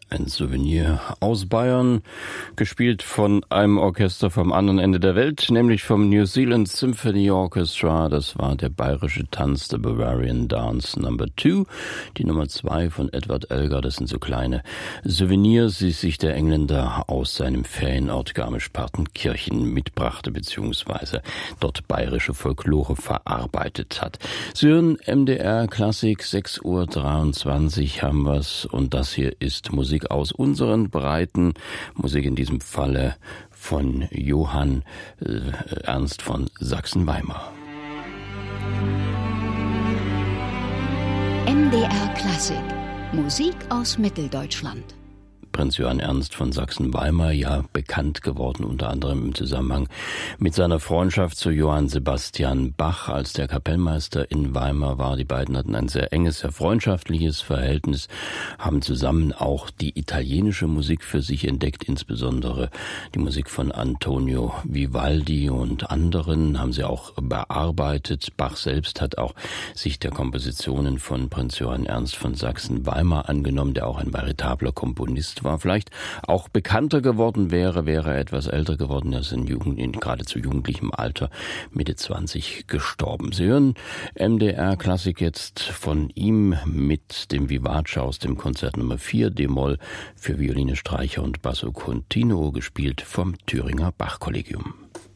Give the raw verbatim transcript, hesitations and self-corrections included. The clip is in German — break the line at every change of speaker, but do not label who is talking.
Ein Souvenir aus Bayern, gespielt von einem Orchester vom anderen Ende der Welt, nämlich vom New Zealand Symphony Orchestra. Das war der bayerische Tanz, der Bavarian Dance Number Two, die Nummer zwei von Edward Elgar. Das sind so kleine Souvenirs, die sich der Engländer aus seinem Ferienort Garmisch-Partenkirchen mitbrachte, beziehungsweise dort bayerische Folklore verarbeitet hat. Sie hören M D R Klassik, sechs Uhr dreiundzwanzig haben wir's, und das hier ist Musik aus unseren Breiten, Musik in diesem Falle von Johann äh, Ernst von Sachsen-Weimar.
M D R Klassik, Musik aus Mitteldeutschland.
Prinz Johann Ernst von Sachsen-Weimar, ja bekannt geworden unter anderem im Zusammenhang mit seiner Freundschaft zu Johann Sebastian Bach, als der Kapellmeister in Weimar war. Die beiden hatten ein sehr enges, sehr freundschaftliches Verhältnis, haben zusammen auch die italienische Musik für sich entdeckt, insbesondere die Musik von Antonio Vivaldi und anderen haben sie auch bearbeitet. Bach selbst hat auch sich der Kompositionen von Prinz Johann Ernst von Sachsen-Weimar angenommen, der auch ein veritabler Komponist war, vielleicht auch bekannter geworden wäre, wäre er etwas älter geworden. Er ist in, Jugend, in geradezu jugendlichem Alter, Mitte zwanzig, gestorben. Sie hören M D R Klassik jetzt von ihm mit dem Vivace aus dem Konzert Nummer vier, D-Moll für Violine, Streicher und Basso Continuo, gespielt vom Thüringer Bach-Kollegium.